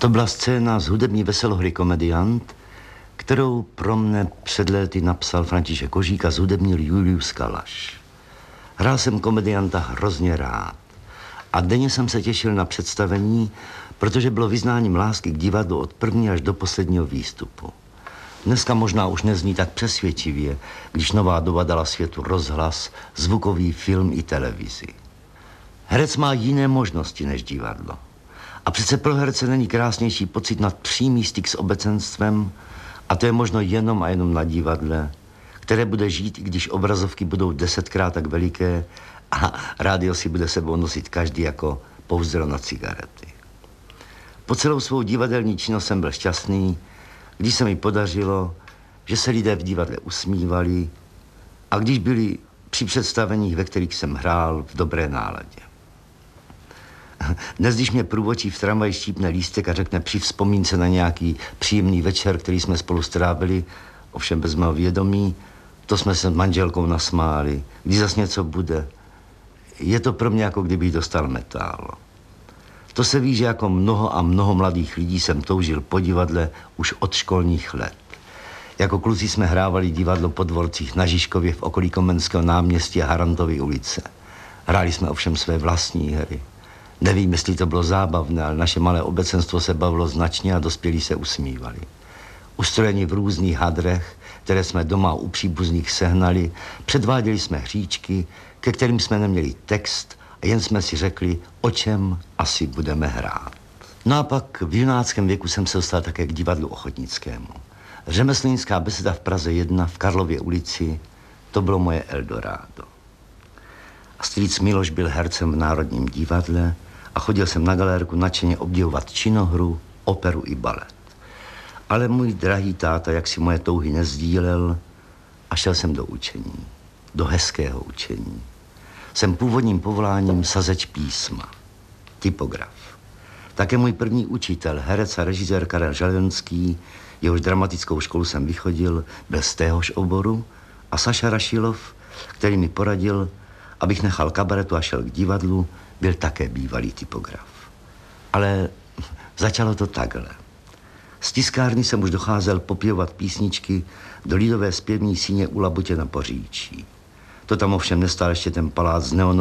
To byla scéna z hudební veselohry Komediant, kterou pro mne před léty napsal František Kožík a zhudebnil Julius Kalaš. Hrál jsem komedianta hrozně rád a denně jsem se těšil na představení, protože bylo vyznáním lásky k divadlu od první až do posledního výstupu. Dneska možná už nezní tak přesvědčivě, když nová doba dala světu rozhlas, zvukový film i televizi. Herec má jiné možnosti než divadlo. A přece pro herce není krásnější pocit nad přímý styk s obecenstvem, a to je možno jenom a jenom na divadle, které bude žít, i když obrazovky budou 10krát tak veliké a rádio si bude sebou nosit každý jako pouzdro na cigarety. Po celou svou divadelní činnost jsem byl šťastný, když se mi podařilo, že se lidé v divadle usmívali a když byli při představeních, ve kterých jsem hrál, v dobré náladě. Dnes, když mě průvodčí v tramvaji štípne lístek a řekne při vzpomínce na nějaký příjemný večer, který jsme spolu strávili, ovšem bez mého vědomí, to jsme se s manželkou nasmáli, když zas něco bude. Je to pro mě, jako kdybych dostal metálo. To se ví, že jako mnoho a mnoho mladých lidí jsem toužil po divadle už od školních let. Jako kluci jsme hrávali divadlo po dvorcích na Žižkově v okolí Komenského náměstí a Harantovy ulice. Hráli jsme ovšem své vlastní hry. Nevím, jestli to bylo zábavné, ale naše malé obecenstvo se bavilo značně a dospělí se usmívali. Ustrojeni v různých hadrech, které jsme doma u příbuzných sehnali, předváděli jsme hříčky, ke kterým jsme neměli text a jen jsme si řekli, o čem asi budeme hrát. No a pak v junáckém věku jsem se dostal také k divadlu ochotnickému. Řemeslnická beseda v Praze 1 v Karlově ulici, to bylo moje Eldorado. A strýc Miloš byl hercem v Národním divadle a chodil jsem na galérku nadšeně obdivovat činohru, operu i balet. Ale můj drahý táta, jak si moje touhy nezdílel, a šel jsem do učení, do hezkého učení. Jsem původním povoláním sazeč písma, typograf. Také můj první učitel, herec a režisér Karel Žalenský, jehož dramatickou školu jsem vychodil, byl z téhož oboru, a Saša Rašilov, který mi poradil, abych nechal kabaretu a šel k divadlu, byl také bývalý typograf. Ale začalo to takhle. Z tiskárny jsem už docházel popěvovat písničky do lidové zpěvní síně u Labutě na Poříčí. To tam ovšem nestál ještě ten palác s neonovou